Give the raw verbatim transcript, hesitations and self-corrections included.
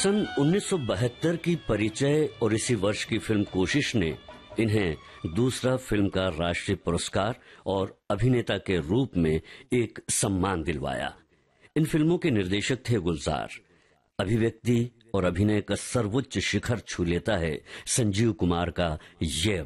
सन उन्नीस सौ बहत्तर की परिचय और इसी वर्ष की फिल्म कोशिश ने इन्हें दूसरा फिल्म का राष्ट्रीय पुरस्कार और अभिनेता के रूप में एक सम्मान दिलवाया। इन फिल्मों के निर्देशक थे गुलजार। अभिव्यक्ति और अभिनय का सर्वोच्च शिखर छू लेता है संजीव कुमार का ये